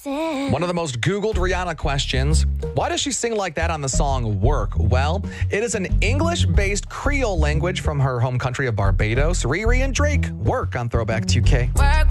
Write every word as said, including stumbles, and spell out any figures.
sin. One of the most Googled Rihanna questions. Why does she sing like that on the song Work? Well, it is an English-based Creole language from her home country of Barbados. Riri and Drake, Work on Throwback two K. Work.